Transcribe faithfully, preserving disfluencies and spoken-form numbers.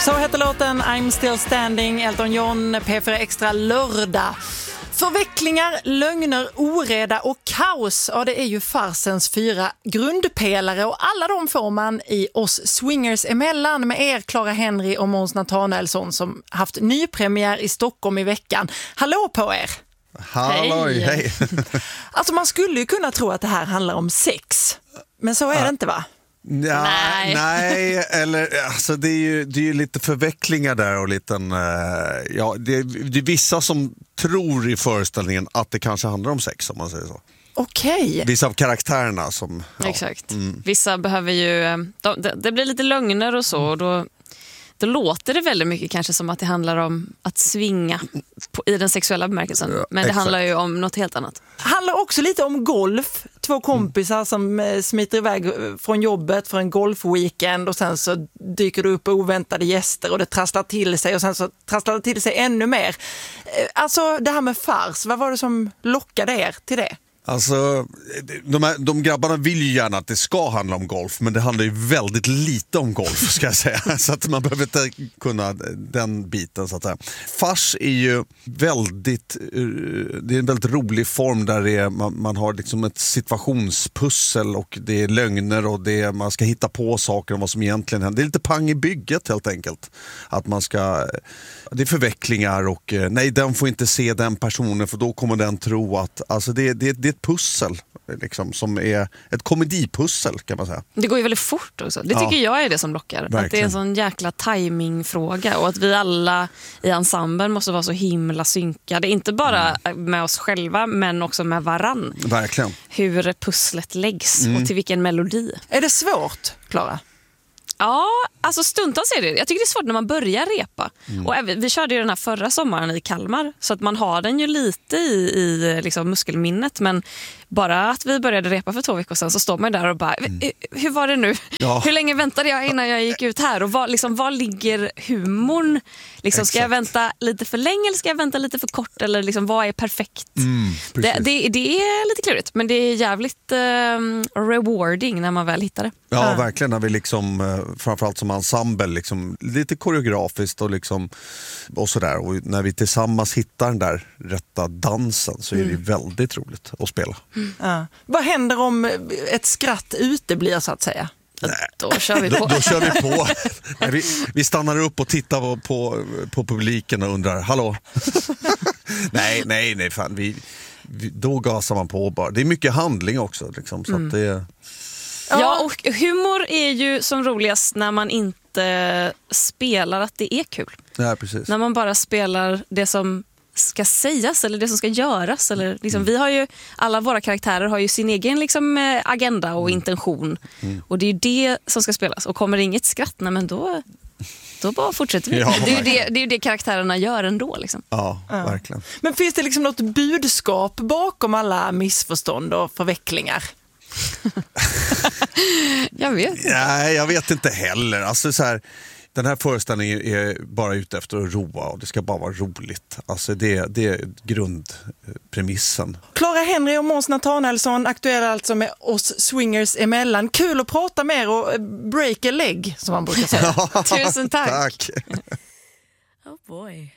Så heter låten I'm Still Standing, Elton John, P fyra Extra lördag. Förvecklingar, lögner, oreda och kaos, ja det är ju farsens fyra grundpelare och alla de får man i Oss Swingers emellan med er Clara Henry och Måns Nathanaelsson som haft nypremiär i Stockholm i veckan. Hallå på er! Halloj, hej! Alltså man skulle ju kunna tro att det här handlar om sex, men så är det inte va? Ja, nej. nej, eller alltså det är ju det är ju lite förvecklingar där och liten uh, ja, det, det är vissa som tror i föreställningen att det kanske handlar om sex om man säger så. Okej. Vissa av karaktärerna som ja. Exakt. Mm. Vissa behöver ju de, det, det blir lite lögner och så och då Då låter det väldigt mycket kanske som att det handlar om att svinga på, i den sexuella bemärkelsen. Ja, men det exakt. handlar ju om något helt annat. Det handlar också lite om golf. Två kompisar mm. som eh, smiter iväg från jobbet för en golfweekend och sen så dyker det upp oväntade gäster och det trasslar till sig och sen så trasslar det till sig ännu mer. Eh, alltså det här med fars, vad var det som lockade er till det? Alltså, de, här, de grabbarna vill ju gärna att det ska handla om golf, men det handlar ju väldigt lite om golf ska jag säga, så att man behöver inte kunna den biten så att säga. Fars är ju väldigt, det är en väldigt rolig form där det är, man, man har liksom ett situationspussel och det är lögner och det är, man ska hitta på saker om vad som egentligen händer. Det är lite pang i bygget helt enkelt. Att man ska, det är förvecklingar och nej, den får inte se den personen för då kommer den tro att, alltså det, det, det ett pussel liksom, som är ett komedipussel kan man säga. Det går ju väldigt fort också. Det tycker ja. jag är det som lockar. Verkligen. Att det är en sån jäkla timingfråga och att vi alla i ensemblen måste vara så himla synkade. Inte bara mm. med oss själva men också med varann. Verkligen. Hur pusslet läggs mm. och till vilken melodi. Är det svårt, Clara? Ja, alltså stundtals är det. Jag tycker det är svårt när man börjar repa. Mm. Och även, vi körde ju den här förra sommaren i Kalmar. Så att man har den ju lite i, i liksom muskelminnet. Men bara att vi började repa för två veckor sedan så står man där och bara, mm. hur var det nu? Ja. Hur länge väntade jag innan jag gick ut här? Och var, liksom, var ligger humorn? Liksom, ska jag vänta lite för länge eller ska jag vänta lite för kort? Eller liksom, vad är perfekt? Mm, det, det, det är lite klurigt, men det är jävligt uh, rewarding när man väl hittar det. Ja, ja. Verkligen. När vi liksom, framförallt som ensemble, liksom, lite koreografiskt och, liksom, och sådär. Och när vi tillsammans hittar den där rätta dansen så är det mm. väldigt roligt att spela. Mm. Ja. Vad händer om ett skratt uteblir så att säga? Nej. Då kör vi på. Då, då kör vi på. Nej, vi, vi stannar upp och tittar på, på, på publiken och undrar, hallå? nej, nej, nej, fan. Vi, vi, då gasar man på bara. Det är mycket handling också. Liksom, så mm. att det... Ja, och humor är ju som roligast när man inte spelar att det är kul. Ja, precis. När man bara spelar det som ska sägas eller det som ska göras. Eller liksom, mm. vi har ju, alla våra karaktärer har ju sin egen liksom, agenda och mm. intention. Mm. Och det är ju det som ska spelas. Och kommer det inget skratt, nej, men då, då bara fortsätter vi. Ja, det, är ju det, det är ju det karaktärerna gör ändå. Liksom. Ja, ja, verkligen. Men finns det liksom något budskap bakom alla missförstånd och förvecklingar? jag vet inte. Nej, jag vet inte heller. Alltså så här, den här föreställningen är bara ute efter att roa och det ska bara vara roligt. Alltså det, det är grundpremissen. Clara Henry och Måns Nathanaelsson, aktuella alltså med Oss Swingers emellan. Kul att prata med er och break a leg, som man brukar säga. Tusen tack. Tack. Oh boy.